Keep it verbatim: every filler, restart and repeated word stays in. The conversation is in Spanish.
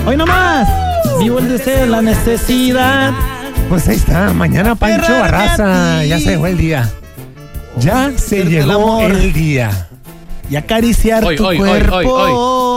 Hoy nomás, vivo el deseo, la necesidad. Pues ahí está, mañana Pancho Barraza. Ya se llegó el día. Ya se llegó el día. Y acariciar Hoy, tu hoy, hoy, cuerpo. hoy, hoy.